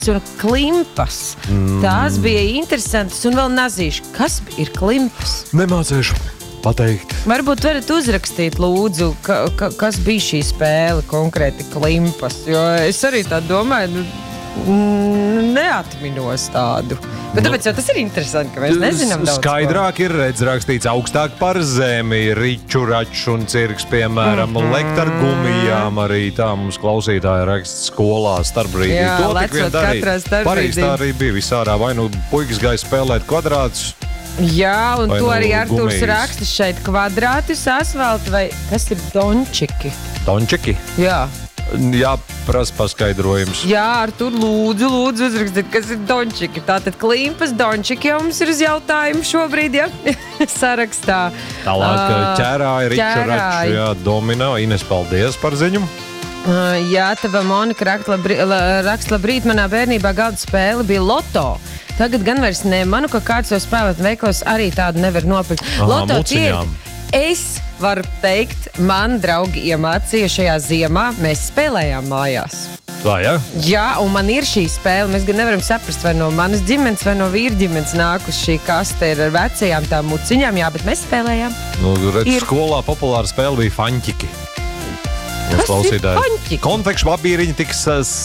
un klimpas. Tās bija interesantas un vēl nazīšu. Kas ir klimpas? Nemācīšu pateikt. Varbūt varat uzrakstīt, lūdzu, kas bija šī spēle konkrēti klimpas, jo es arī tā domāju, neatminos tādu. Bet tāpēc jau tas ir interesanti, ka mēs nezinām daudz. Skaidrāk ir rakstīts augstāk par zemi, riču, raču un cirks, piemēram, lekt ar gumijām, arī tā mums klausītāja raksts skolā starpbrīdī. Jā, to tik vien darīt. Parīz tā arī bija visārā, vai nu puikas gāja spēlēt kvadrātus. Jā, un to arī Artūrs gumijas. raksta šeit kvadrātus, asfaltu vai kas ir dončiki? Dončiki? Jā. Jā, prasa paskaidrojums. Jā, Artūr, lūdzu uzrakstīt, kas ir dončiki. Tātad klimpas dončiki jau mums ir uz jautājumu šobrīd, ja? Sarakstā. Tālāk ķērāja, riču, raču, jā, domino. Ines, paldies par ziņu. Jā, tava Monika raksta, labrīt, manā bērnībā galda spēle bija loto. Tagad gan vairs nemanu, ka kāds jau spēlēt veiklos arī tādu nevar nopirkt. Loto muciņām. Es varu teikt, man draugi iemācīja šajā ziemā, mēs spēlējām mājās. Tā, jā? Jā, un man ir šī spēle. Mēs gan nevaram saprast, vai no manas ģimenes, vai no vīra ģimenes nākus šī kaste ir ar vecajām tām muciņām, jā, bet mēs spēlējām. Nu, redz, skolā populāra spēle bija faņķiki. Kas ir faņķiki? Konfekšu papīriņi tiks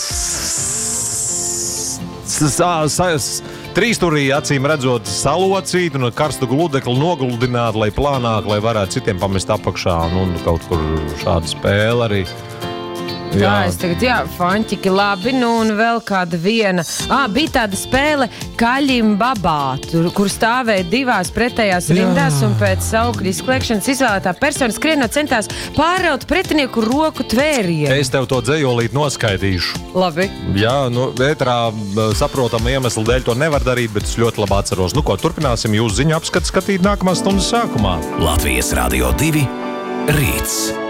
trīsturī acīm redzot salocīt un karstu gludekli noguldināt, lai plānāk, lai varētu citiem pamest apakšā. Un kaut kur šāda spēle arī. Jā, es tagad, faņķiki labi, nu un vēl kāda viena. Bija tāda spēle Kaļim babā, kur stāvēja divās pretējās rindās un pēc saukļa izkliekšanas izvēlētā persona skrienot centās pāraut pretinieku roku tvērienu. Es tev to dzejolīt noskaitīšu. Labi. Jā, ētrā saprotama iemesla dēļ to nevar darīt, bet es ļoti labi atceros. Ko turpināsim jūsu ziņu apskatu skatīt nākamās stundas sākumā. Latvijas Radio 2 rīts.